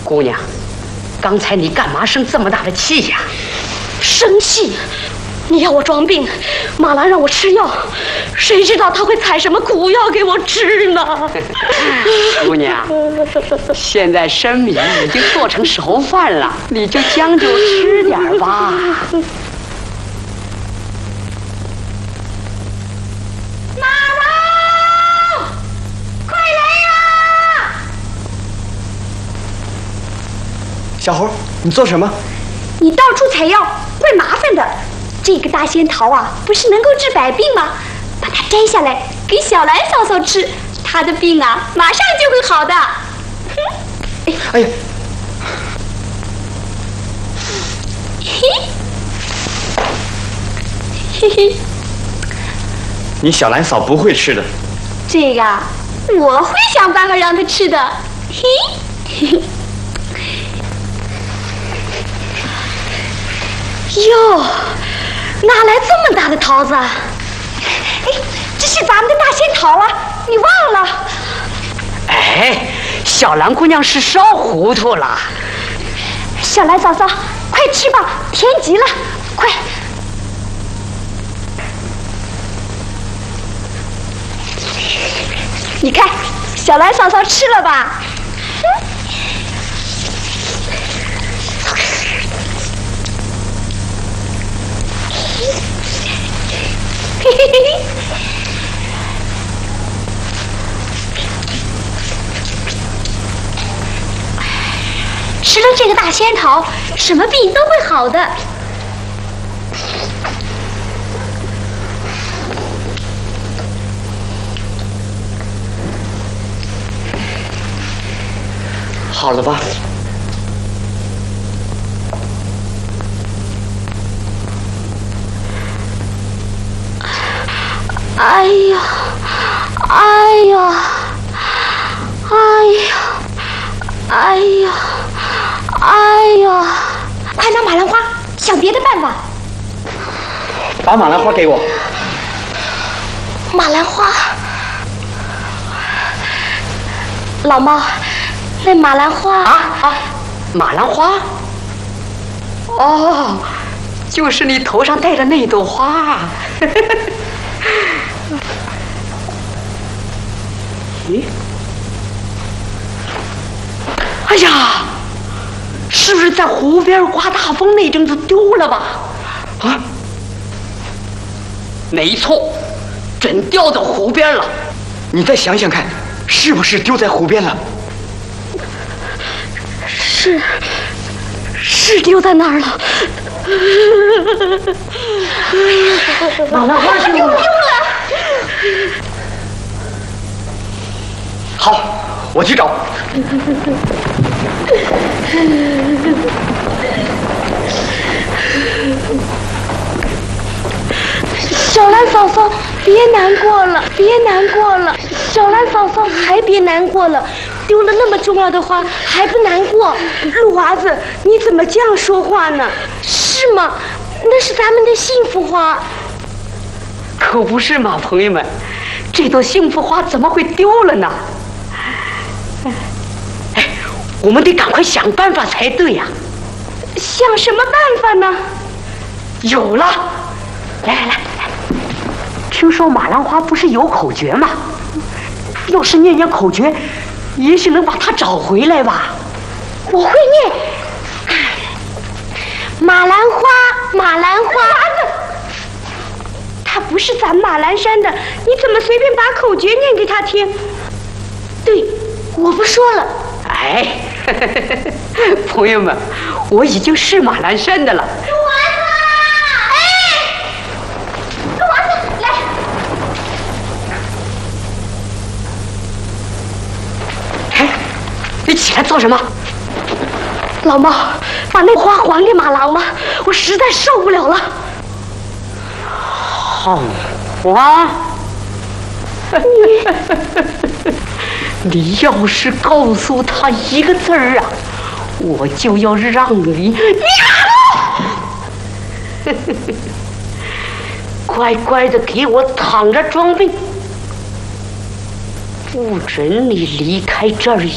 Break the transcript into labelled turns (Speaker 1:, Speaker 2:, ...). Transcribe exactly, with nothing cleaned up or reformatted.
Speaker 1: 姑娘，刚才你干嘛生这么大的气呀？
Speaker 2: 生气？你要我装病，马兰让我吃药，谁知道他会采什么苦药给我吃呢？
Speaker 1: 姑娘，现在生米已经做成熟饭了，你就将就吃点吧。
Speaker 2: 马兰，快来呀！
Speaker 3: 小猴，你做什么？
Speaker 2: 你到处采药怪麻烦的。这个大仙桃啊，不是能够治百病吗？把它摘下来给小兰嫂嫂吃，她的病啊马上就会好的。
Speaker 3: 哎哎呀！
Speaker 2: 嘿，嘿嘿，
Speaker 3: 你小兰嫂不会吃的。
Speaker 2: 这个我会想办法让她吃的。嘿，嘿嘿。哟。哪来这么大的桃子？哎，这是咱们的大仙桃啊！你忘了？
Speaker 1: 哎，小兰姑娘是烧糊涂了。
Speaker 2: 小兰嫂嫂，快吃吧，甜极了，快！你看，小兰嫂嫂吃了吧？嘿嘿嘿，吃了这个大仙桃，什么病都会好的。
Speaker 3: 好了吧？
Speaker 2: 哎呀，哎呀，哎呀，哎呀，哎呀！快拿马兰花，想别的办法。
Speaker 3: 把马兰花给我。
Speaker 2: 马兰花，老猫，那马兰花
Speaker 1: 啊啊，马兰花？哦，就是你头上戴的那朵花。咦？哎呀，是不是在湖边刮大风那阵子丢了吧？啊？没错，准掉到湖边了。
Speaker 3: 你再想想看，是不是丢在湖边了？
Speaker 2: 是，是丢在那儿了。
Speaker 1: 马兰花
Speaker 2: 丢丢了。
Speaker 3: 好，我去找。
Speaker 2: 小兰嫂嫂，别难过了，别难过了。小兰嫂嫂，还别难过了，丢了那么重要的花还不难过？鹿娃子，你怎么这样说话呢？是吗？那是咱们的幸福花。
Speaker 1: 可不是嘛，朋友们，这朵幸福花怎么会丢了呢？哎，我们得赶快想办法才对呀！
Speaker 2: 想什么办法呢？
Speaker 1: 有了！来来来来，听说马兰花不是有口诀吗？要是念念口诀，也许能把它找回来吧。
Speaker 2: 我会念。马兰花，马兰花。他不是咱马兰山的，你怎么随便把口诀念给他听？对，我不说了。
Speaker 1: 哎，呵呵呵朋友们，我已经是马兰山的了。
Speaker 2: 鹿娃子，哎，鹿娃子，来。
Speaker 1: 哎，你起来做什么？
Speaker 2: 老猫，把那花还给马郎吧，我实在受不了了。
Speaker 1: 好花，你要是告诉他一个字儿啊，我就要让你你乖乖的给我躺着装病，不准你离开这儿